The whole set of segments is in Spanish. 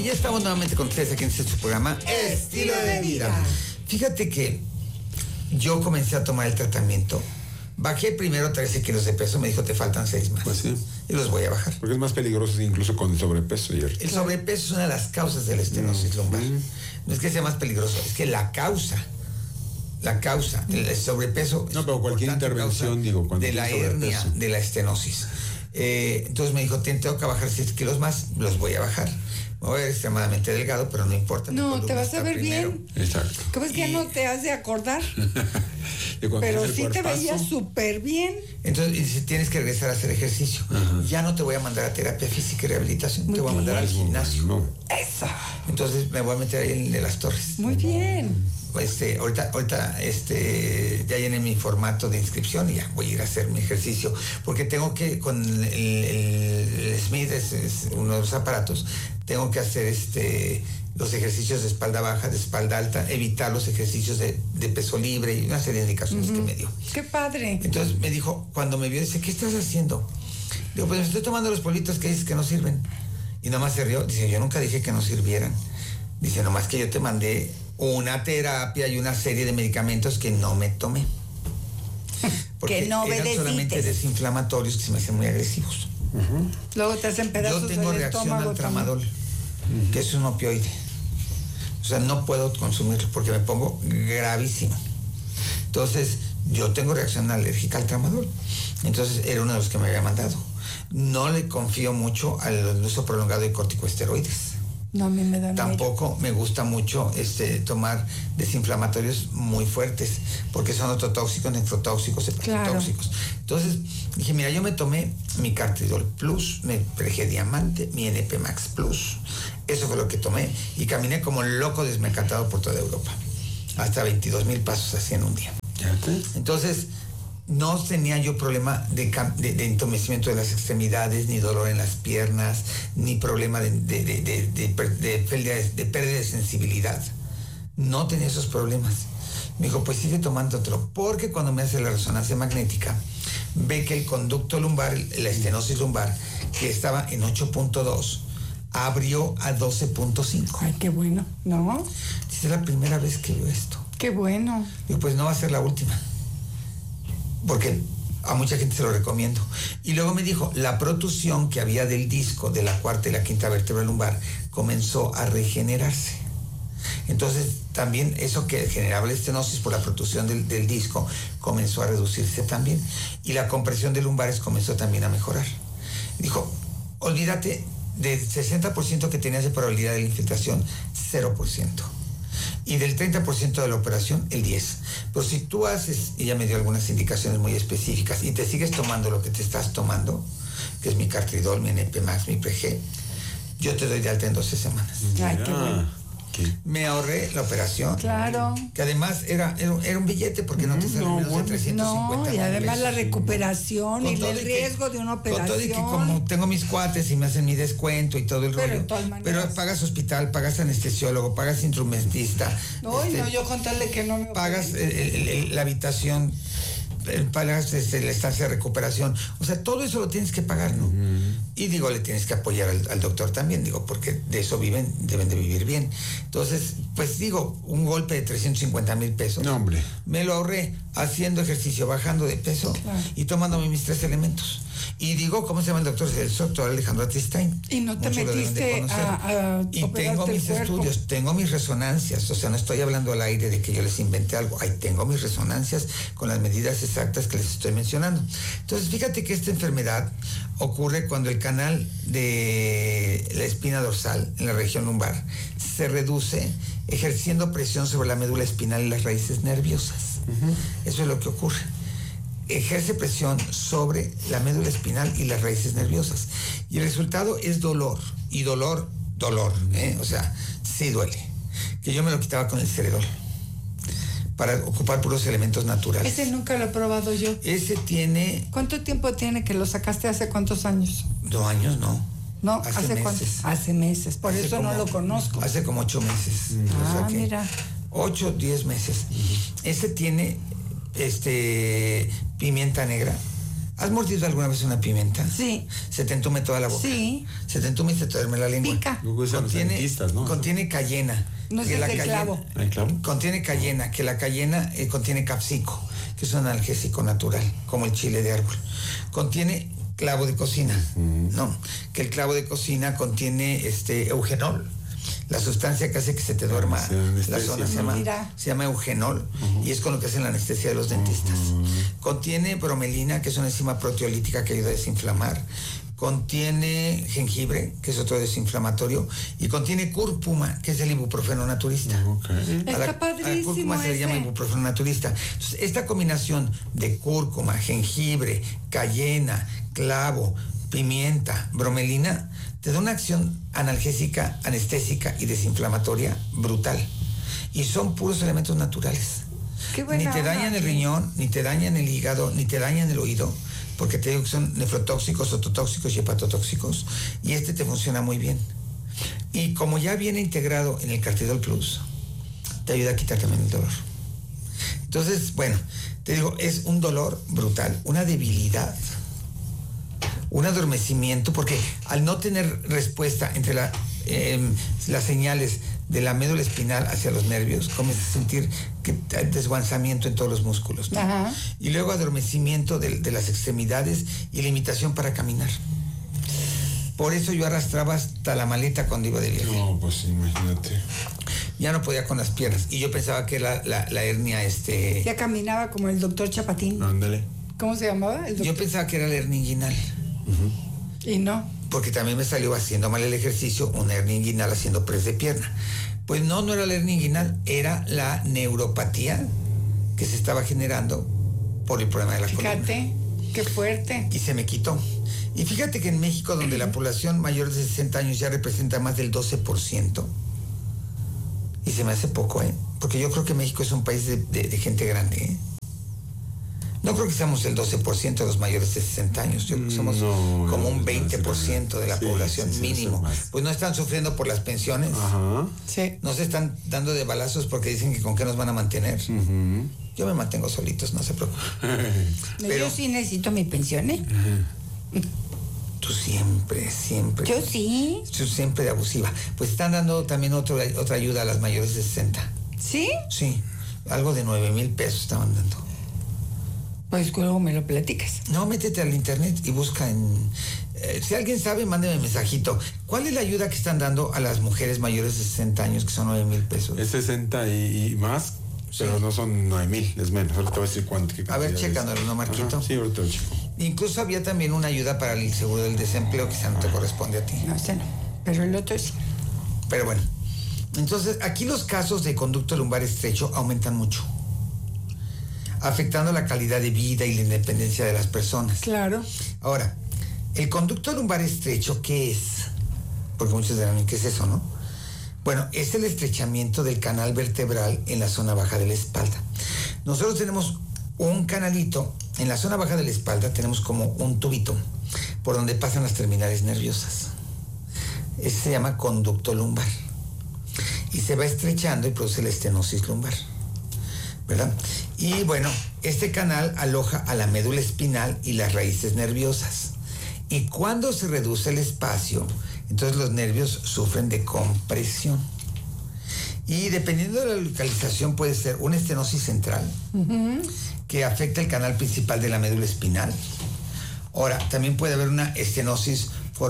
ya estamos nuevamente con ustedes aquí en este programa Estilo de Vida. Fíjate que yo comencé a tomar el tratamiento. Bajé primero 13 kilos de peso, me dijo te faltan 6 más. Pues sí. Y los voy a bajar. Porque es más peligroso incluso con el sobrepeso. El sobrepeso es una de las causas de la estenosis lumbar. No es que sea más peligroso, es que la causa, el sobrepeso. No, pero cualquier intervención, digo, cuando de la hernia, de la estenosis. Entonces me dijo, tengo que bajar 6 kilos más, los voy a bajar. Me voy a ver extremadamente delgado, pero no importa. No, te vas a ver bien. Exacto. ¿Cómo es que ya no te has de acordar? Pero sí te veías súper bien. Entonces dice, tienes que regresar a hacer ejercicio. Ajá. Ya no te voy a mandar a terapia física y rehabilitación, te voy a mandar al gimnasio. No. Eso. Entonces me voy a meter ahí en de las Torres. Muy bien. Ahorita ya llené mi formato de inscripción y ya voy a ir a hacer mi ejercicio, porque tengo que, con el Smith, es uno de los aparatos, tengo que hacer los ejercicios de espalda baja, de espalda alta, evitar los ejercicios de peso libre y una serie de indicaciones que me dio. ¡Qué padre! Entonces me dijo, cuando me vio, dice, ¿qué estás haciendo? Digo, pues me estoy tomando los politos que dices que no sirven. Y nomás se rió, dice, yo nunca dije que no sirvieran. Dice, nomás que yo te mandé una terapia y una serie de medicamentos que no me tomé. Porque que no eran solamente desinflamatorios que se me hacen muy agresivos. Luego te hacen pedazos. Yo tengo reacción al tramadol, que es un opioide. O sea, no puedo consumirlo porque me pongo gravísimo. Entonces, yo tengo reacción alérgica al tramadol. Entonces, era uno de los que me había mandado. No le confío mucho al uso prolongado de corticosteroides. No, a mí me da Tampoco me gusta mucho tomar desinflamatorios muy fuertes, porque son ototóxicos, nefrotóxicos, hepatotóxicos. Claro. Entonces dije, mira, yo me tomé mi Cartridol Plus, mi Prege Diamante, mi NP Max Plus. Eso fue lo que tomé y caminé como loco desmecatado por toda Europa. Hasta 22,000 pasos así en un día. Entonces, no tenía yo problema de entumecimiento de las extremidades, ni dolor en las piernas, ni problema de pérdida de sensibilidad. No tenía esos problemas. Me dijo, pues sigue tomando otro, porque cuando me hace la resonancia magnética, ve que el conducto lumbar, la estenosis lumbar, que estaba en 8.2, abrió a 12.5. Ay, qué bueno, ¿no? Es la primera vez que veo esto. Qué bueno. Digo, pues no va a ser la última, porque a mucha gente se lo recomiendo. Y luego me dijo, la protusión que había del disco de la cuarta y la quinta vértebra lumbar comenzó a regenerarse. Entonces también eso que generaba la estenosis por la protusión del disco comenzó a reducirse también, y la compresión de lumbares comenzó también a mejorar. Dijo, olvídate del 60% que tenías de probabilidad de la infiltración, 0%. Y del 30% de la operación, el 10%. Pero si tú haces, y ya me dio algunas indicaciones muy específicas, y te sigues tomando lo que te estás tomando, que es mi Cartridol, mi NP Max, mi Prege, yo te doy de alta en 12 semanas. Ay, qué bueno. Me ahorré la operación. Claro. Que además era un billete, porque no te sale menos de 350. No, y además la recuperación y el riesgo de una operación. Con todo y que como tengo mis cuates y me hacen mi descuento y todo el rollo. Pero pagas hospital, pagas anestesiólogo, pagas instrumentista. No, yo con tal de que no me pagas la habitación, pagas la estancia de recuperación. O sea, todo eso lo tienes que pagar, ¿no? Y digo, le tienes que apoyar al doctor también, digo, porque de eso deben de vivir bien. Entonces, pues digo, un golpe de 350,000 pesos. No, hombre. Me lo ahorré haciendo ejercicio, bajando de peso, claro, y tomándome mis 3 elementos. Y digo, ¿cómo se llama el doctor? El doctor Alejandro Atristain. Y no te metiste a y tengo mis estudios, tengo mis resonancias, o sea, no estoy hablando al aire de que yo les inventé algo. Ahí tengo mis resonancias con las medidas exactas que les estoy mencionando. Entonces, fíjate que esta enfermedad ocurre cuando el canal de la espina dorsal en la región lumbar se reduce, ejerciendo presión sobre la médula espinal y las raíces nerviosas. Eso es lo que ocurre. Ejerce presión sobre la médula espinal y las raíces nerviosas. Y el resultado es dolor. Y dolor, o sea, sí duele. Que yo me lo quitaba con el Ceredol para ocupar puros elementos naturales. Ese nunca lo he probado yo. Ese tiene... ¿Cuánto tiempo tiene que lo sacaste? ¿Hace cuántos años? 2 años, no. No, ¿hace meses? Hace meses, por eso como, no lo conozco. Hace como 8 meses. Mira. 8, 10 meses. Ese tiene pimienta negra, ¿Has mordido alguna vez una pimienta? Sí. Se te entume toda la boca. Sí. Se te entume y se te duerme la lengua. Pica. Contiene cayena. No sé, el clavo. ¿El clavo? Contiene cayena, que la cayena contiene capsico, que es un analgésico natural, como el chile de árbol. Contiene clavo de cocina, no, que el clavo de cocina contiene eugenol. La sustancia que hace que se te duerma la zona se llama eugenol, y es con lo que hacen la anestesia de los dentistas. Contiene bromelina, que es una enzima proteolítica que ayuda a desinflamar. Contiene jengibre, que es otro desinflamatorio, y contiene cúrcuma, que es el ibuprofeno naturista. Está padrísimo. A la cúrcuma se le llama ibuprofeno naturista. Entonces, esta combinación de cúrcuma, jengibre, cayena, clavo, pimienta, bromelina, te da una acción analgésica, anestésica y desinflamatoria brutal. Y son puros elementos naturales. Ni te dañan el riñón, ni te dañan el hígado, ni te dañan el oído, porque te digo que son nefrotóxicos, ototóxicos y hepatotóxicos, y te funciona muy bien. Y como ya viene integrado en el Cartidol Plus, te ayuda a quitar también el dolor. Entonces, bueno, te digo, es un dolor brutal, una debilidad, un adormecimiento, porque al no tener respuesta entre las señales de la médula espinal hacia los nervios, comienzas a sentir que hay desguanzamiento en todos los músculos, ¿no? Y luego adormecimiento de las extremidades y limitación para caminar. Por eso yo arrastraba hasta la maleta cuando iba de viaje. No, pues imagínate. Ya no podía con las piernas, y yo pensaba que la hernia Ya caminaba como el doctor Chapatín. Ándale. ¿Cómo se llamaba? Yo pensaba que era la hernia inguinal. Y no. Porque también me salió haciendo mal el ejercicio una hernia inguinal haciendo press de pierna. Pues no era la hernia inguinal, era la neuropatía que se estaba generando por el problema de la columna. Fíjate, qué fuerte. Y se me quitó. Y fíjate que en México, donde la población mayor de 60 años ya representa más del 12%, y se me hace poco, porque yo creo que México es un país de gente grande, No creo que seamos el 12% de los mayores de 60 años. Yo creo que somos como un 20% de la población mínimo. Pues no están sufriendo por las pensiones. Sí. No se están dando de balazos porque dicen que con qué nos van a mantener. Yo me mantengo solitos, no se preocupen. Pero yo sí necesito mi pensión, Tú siempre. Yo sí. Tú siempre de abusiva. Pues están dando también otra ayuda a las mayores de 60. ¿Sí? Sí. Algo de 9,000 pesos estaban dando. Pues luego me lo platicas. No, métete al internet y busca si alguien sabe, mándeme un mensajito. ¿Cuál es la ayuda que están dando a las mujeres mayores de 60 años, que son 9,000 pesos? Es 60 y más, pero no son 9,000, es menos. Ahorita te voy a decir cuánto. A ver, chécanos, ¿no, Marquito? Sí, ahorita lo checo. Incluso había también una ayuda para el seguro del desempleo, que esa no te corresponde a ti. No, ese no. Pero el otro sí. Pero bueno, entonces aquí los casos de conducto lumbar estrecho aumentan mucho, afectando la calidad de vida y la independencia de las personas. Claro. Ahora, el conducto lumbar estrecho, ¿qué es? Porque muchos dirán, ¿qué es eso, no? Bueno, es el estrechamiento del canal vertebral en la zona baja de la espalda. Nosotros tenemos un canalito en la zona baja de la espalda, tenemos como un tubito por donde pasan las terminales nerviosas. Ese se llama conducto lumbar. Y se va estrechando y produce la estenosis lumbar, ¿verdad? Y bueno, este canal aloja a la médula espinal y las raíces nerviosas. Y cuando se reduce el espacio, entonces los nervios sufren de compresión. Y dependiendo de la localización puede ser una estenosis central, que afecta el canal principal de la médula espinal. Ahora, también puede haber una estenosis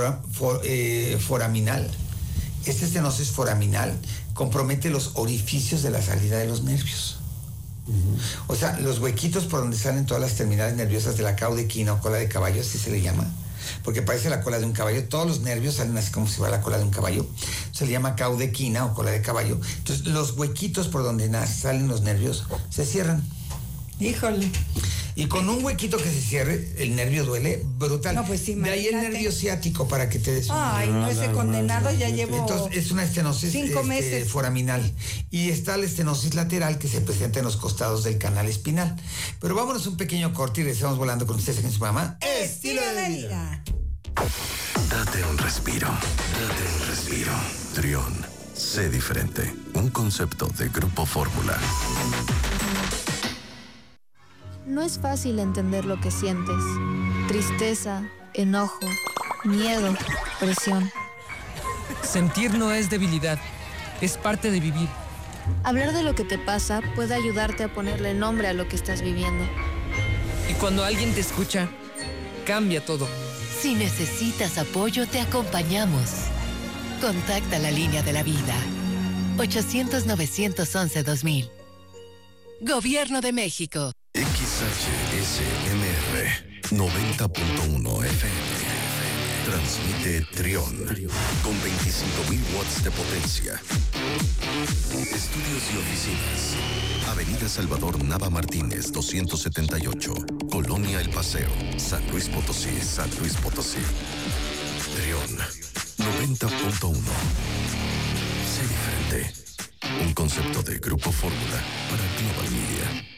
foraminal. Esta estenosis foraminal compromete los orificios de la salida de los nervios. O sea, los huequitos por donde salen todas las terminales nerviosas de la caudequina o cola de caballo, así se le llama, porque parece la cola de un caballo. Todos los nervios salen así como si fuera la cola de un caballo. Se le llama caudequina o cola de caballo. Entonces, los huequitos por donde salen los nervios se cierran. Híjole. Y con un huequito que se cierre, el nervio duele brutal. No, pues de ahí el nervio ciático, para que te des una... Ay, no, ese condenado ya llevo... Entonces, es una estenosis 5 meses. foraminal. Y está la estenosis lateral, que se presenta en los costados del canal espinal. Pero vámonos un pequeño corte y regresamos volando con ustedes en su programa Estilo de Vida. Date un respiro. Trión. Sé diferente. Un concepto de Grupo Fórmula. no es fácil entender lo que sientes. Tristeza, enojo, miedo, presión. Sentir no es debilidad, es parte de vivir. Hablar de lo que te pasa puede ayudarte a ponerle nombre a lo que estás viviendo. Y cuando alguien te escucha, cambia todo. Si necesitas apoyo, te acompañamos. Contacta la línea de la vida. 800-911-2000. Gobierno de México. XHSMR 90.1 FM. Transmite Trión con 25.000 watts de potencia. Estudios y oficinas. Avenida Salvador Nava Martínez, 278. Colonia El Paseo, San Luis Potosí, San Luis Potosí. Trión 90.1. Sé diferente. Un concepto de Grupo Fórmula para Global Media.